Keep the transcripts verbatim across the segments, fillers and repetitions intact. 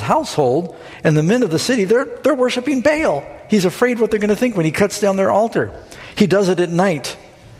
household and the men of the city, they're, they're worshiping Baal. He's afraid what they're going to think when he cuts down their altar. He does it at night.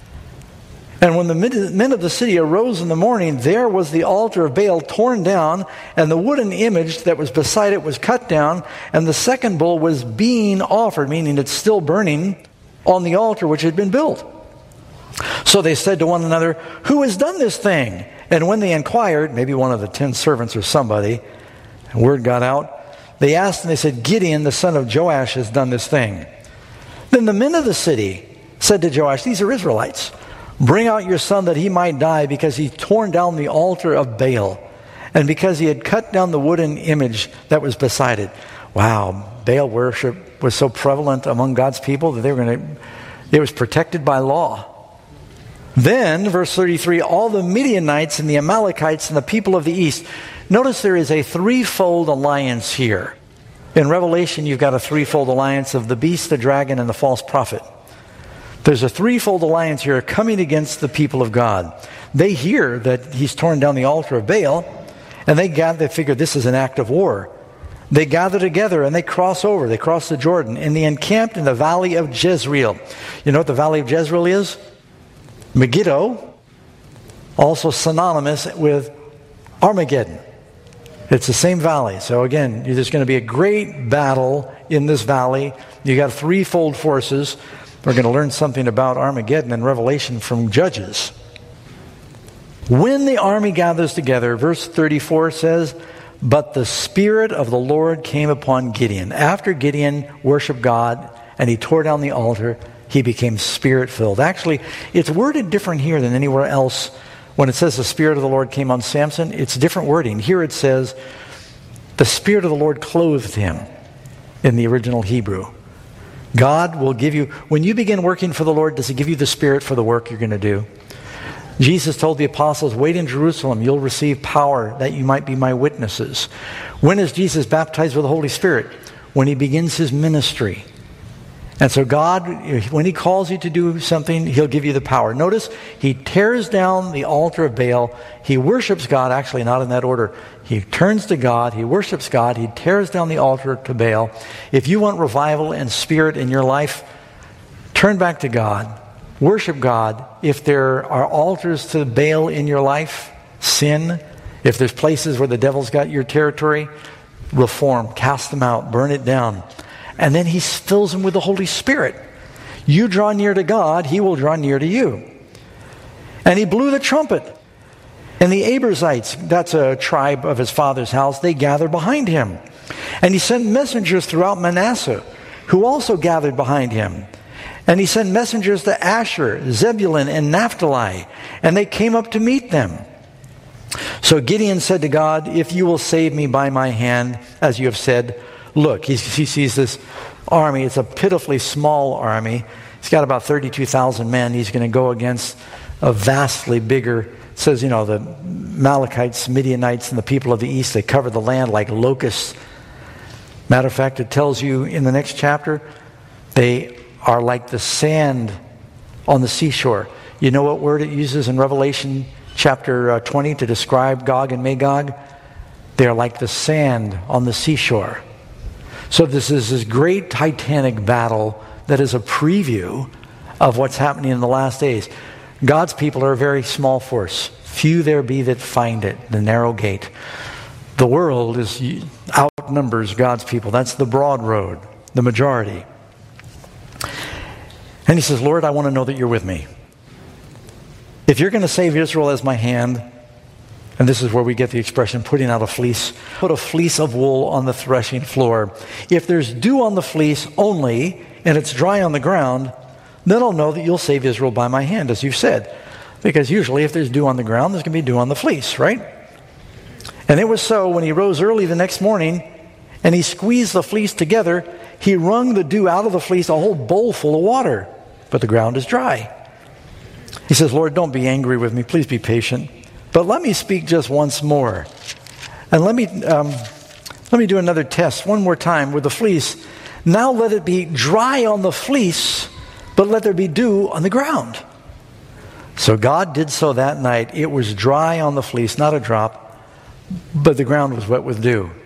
And when the men of the city arose in the morning, there was the altar of Baal torn down, and the wooden image that was beside it was cut down, and the second bull was being offered, meaning it's still burning, on the altar which had been built. So they said to one another, "Who has done this thing?" And when they inquired, maybe one of the ten servants or somebody, and word got out, they asked and they said, "Gideon, the son of Joash, has done this thing." Then the men of the city said to Joash, these are Israelites, "Bring out your son that he might die, because he torn down the altar of Baal, and because he had cut down the wooden image that was beside it." Wow, Baal worship was so prevalent among God's people that they were going to, it was protected by law. Then, verse thirty-three, all the Midianites and the Amalekites and the people of the east. Notice there is a threefold alliance here. In Revelation, you've got a threefold alliance of the beast, the dragon, and the false prophet. There's a threefold alliance here coming against the people of God. They hear that he's torn down the altar of Baal, and they gather, they figure this is an act of war. They gather together and they cross over. They cross the Jordan, and they encamped in the valley of Jezreel. You know what the valley of Jezreel is? Megiddo, also synonymous with Armageddon. It's the same valley. So again, there's going to be a great battle in this valley. You got threefold forces. We're going to learn something about Armageddon in Revelation from Judges. When the army gathers together, verse thirty-four says, "But the Spirit of the Lord came upon Gideon." After Gideon worshiped God and he tore down the altar, he became Spirit-filled. Actually, it's worded different here than anywhere else. When it says the Spirit of the Lord came on Samson, it's different wording. Here it says, the Spirit of the Lord clothed him in the original Hebrew. God will give you, when you begin working for the Lord, does He give you the Spirit for the work you're going to do? Jesus told the apostles, "Wait in Jerusalem, you'll receive power that you might be my witnesses." When is Jesus baptized with the Holy Spirit? When He begins His ministry. And so God, when He calls you to do something, He'll give you the power. Notice, He tears down the altar of Baal. He worships God, actually not in that order. He turns to God, He worships God, He tears down the altar to Baal. If you want revival and spirit in your life, turn back to God. Worship God. If there are altars to Baal in your life, sin. If there's places where the devil's got your territory, reform, cast them out, burn it down. And then He fills them with the Holy Spirit. You draw near to God, He will draw near to you. And He blew the trumpet. And the Abiezrites, that's a tribe of his father's house, they gathered behind him. And He sent messengers throughout Manasseh, who also gathered behind him. And He sent messengers to Asher, Zebulun, and Naphtali, and they came up to meet them. So Gideon said to God, "If you will save me by my hand, as you have said," look, he, he sees this army. It's a pitifully small army. He's got about thirty-two thousand men. He's going to go against a vastly bigger, it says, you know, the Amalekites, Midianites, and the people of the east, they covered the land like locusts. Matter of fact, it tells you in the next chapter, they are like the sand on the seashore. You know what word it uses in Revelation chapter twenty to describe Gog and Magog? They are like the sand on the seashore. So this is this great titanic battle that is a preview of what's happening in the last days. God's people are a very small force. Few there be that find it, the narrow gate. The world is outnumbers God's people. That's the broad road, the majority. And he says, "Lord, I want to know that you're with me. If you're going to save Israel as my hand," and this is where we get the expression, putting out a fleece. "Put a fleece of wool on the threshing floor. If there's dew on the fleece only, and it's dry on the ground, then I'll know that you'll save Israel by my hand," as you've said. Because usually if there's dew on the ground, there's going to be dew on the fleece, right? And it was so when he rose early the next morning, and he squeezed the fleece together, he wrung the dew out of the fleece, a whole bowl full of water. But the ground is dry. He says, "Lord, don't be angry with me. Please be patient. But let me speak just once more. And let me um, let me do another test one more time with the fleece. Now let it be dry on the fleece, but let there be dew on the ground." So God did so that night. It was dry on the fleece, not a drop, but the ground was wet with dew.